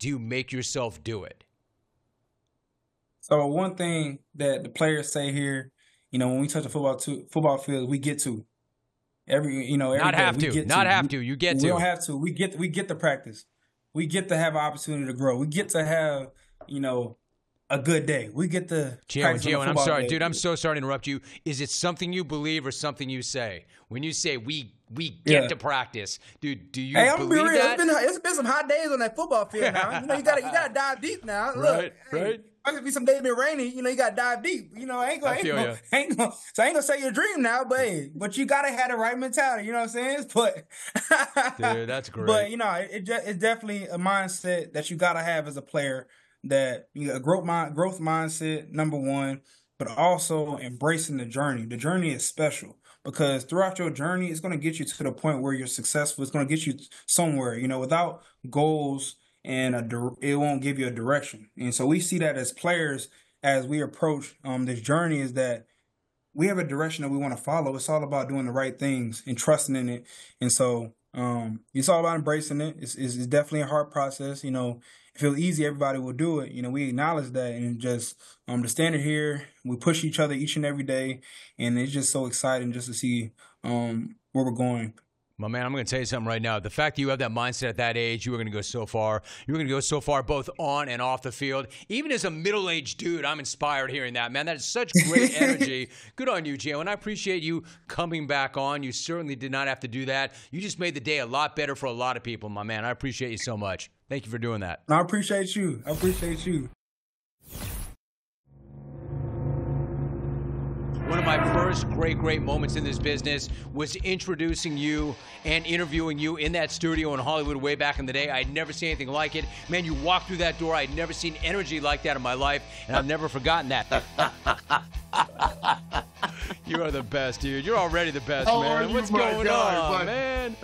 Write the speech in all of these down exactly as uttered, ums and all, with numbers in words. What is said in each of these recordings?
do you make yourself do it? So one thing that the players say here, you know, when we touch the football to football field, we get to every, you know, every Not day have we to. get Not to. have We, to. You get we don't to. have to. We get we get the practice. We get to have an opportunity to grow. We get to have, you know, a good day. We get to Gio, practice on a Gio, and I'm football sorry, day. dude. I'm so sorry to interrupt you. Is it something you believe or something you say? When you say we we get Yeah. to practice, dude, do you Hey, I'm gonna be believe real. that? It's been it's been some hot days on that football field now. You know, you gotta you gotta dive deep now. Look, Right, hey, right. might be some days been rainy. You know, you gotta dive deep. You know, I ain't gonna, I ain't feel gonna, ya. ain't gonna, so I ain't gonna say your dream now, but hey, but you gotta have the right mentality. You know what I'm saying? But Dude, that's great. But you know, it, it ju- it's definitely a mindset that you gotta have as a player. That you know, a growth mind, growth mindset, number one, but also embracing the journey. The journey is special because throughout your journey, it's going to get you to the point where you're successful. It's going to get you somewhere. You know, without goals and a, dir- it won't give you a direction. And so we see that as players as we approach um, this journey is that we have a direction that we want to follow. It's all about doing the right things and trusting in it. And so um, it's all about embracing it. It's, it's, it's definitely a hard process. You know, if it was easy, everybody would do it. You know, we acknowledge that and just um, the standard here, we push each other each and every day. And it's just so exciting just to see um, where we're going. My man, I'm going to tell you something right now. The fact that you have that mindset at that age, you were going to go so far. You were going to go so far both on and off the field. Even as a middle-aged dude, I'm inspired hearing that, man. That is such great energy. Good on you, Gio. And I appreciate you coming back on. You certainly did not have to do that. You just made the day a lot better for a lot of people, my man. I appreciate you so much. Thank you for doing that. I appreciate you. I appreciate you. One of my first great, great moments in this business was introducing you and interviewing you in that studio in Hollywood way back in the day. I'd never seen anything like it. Man, you walked through that door. I'd never seen energy like that in my life, and I've never forgotten that. You are the best, dude. You're already the best, How man. are you, What's my going guy, on, my- man?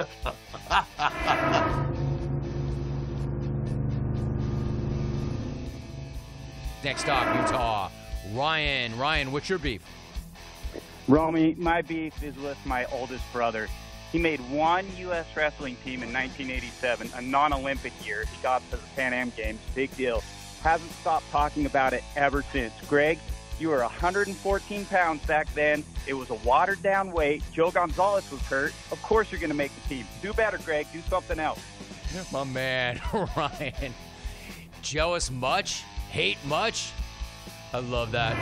Next stop, Utah. Ryan. Ryan, what's your beef? Romy, my beef is with my oldest brother. He made one U S wrestling team in nineteen eighty-seven, a non-Olympic year. He got to the Pan Am Games. Big deal. Hasn't stopped talking about it ever since. Greg, you were one hundred fourteen pounds back then. It was a watered-down weight. Joe Gonzalez was hurt. Of course you're going to make the team. Do better, Greg. Do something else. My man, Ryan. Jealous much? Hate much? I love that.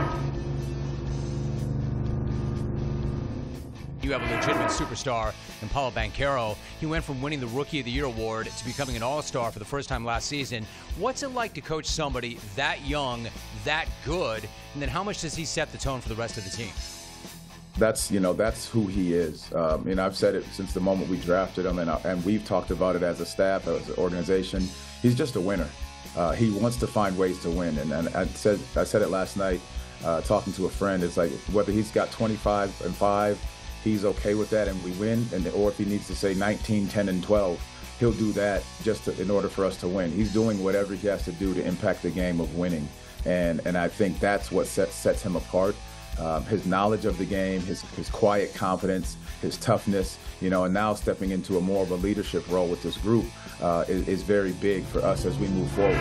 You have a legitimate superstar in Paulo Banchero. He went from winning the Rookie of the Year award to becoming an all-star for the first time last season. What's it like to coach somebody that young, that good, and then how much does he set the tone for the rest of the team? That's, you know, that's who he is. Um, and I've said it since the moment we drafted him, and, and we've talked about it as a staff, as an organization. He's just a winner. Uh, he wants to find ways to win. And, and I said I said it last night, uh, talking to a friend. It's like whether he's got twenty-five and five, he's okay with that, and we win. And or if he needs to say nineteen, ten, and twelve, he'll do that just to, in order for us to win. He's doing whatever he has to do to impact the game of winning. And and I think that's what sets sets him apart. Um, his knowledge of the game, his his quiet confidence, his toughness, you know, and now stepping into a more of a leadership role with this group uh, is, is very big for us as we move forward.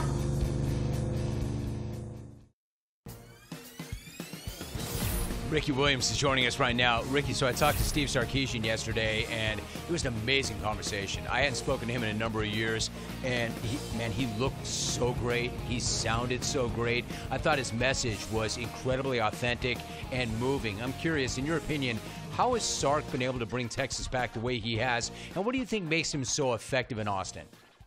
Ricky Williams is joining us right now. Ricky, so I talked to Steve Sarkisian yesterday, and it was an amazing conversation. I hadn't spoken to him in a number of years, and he, man, he looked so great. He sounded so great. I thought his message was incredibly authentic and moving. I'm curious, in your opinion, how has Sark been able to bring Texas back the way he has, and what do you think makes him so effective in Austin?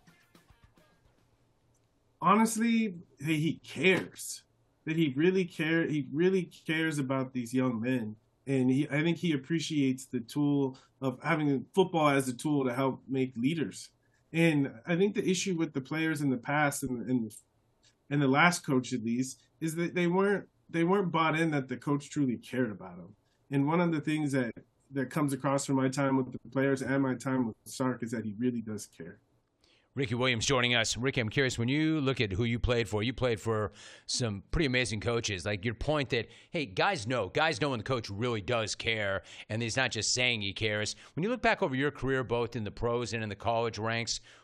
Honestly, he cares. That he really care he really cares about these young men, and he I think he appreciates the tool of having football as a tool to help make leaders. And I think the issue with the players in the past and and, and the last coach at least is that they weren't they weren't bought in that the coach truly cared about them. And one of the things that that comes across from my time with the players and my time with Sark is that he really does care. Ricky Williams joining us. Ricky, I'm curious, when you look at who you played for, you played for some pretty amazing coaches. Like your point that, hey, guys know. Guys know when the coach really does care, and he's not just saying he cares. When you look back over your career, both in the pros and in the college ranks,